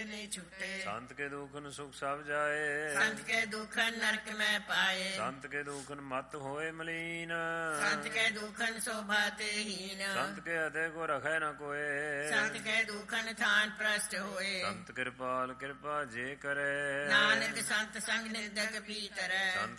नहीं छूटे। संत के दुखन सुख सब जाए, संत के दुखन नरक में पाए। संत के दुखन मत होए मलीन, संत के दुखन शोभाते हीन। संत के हते को रखे न कोय, संत के दुखन थान प्रष्ट होए। संत कृपाल कृपा जे करे, नानक संत संग निर्धक भीतर। संत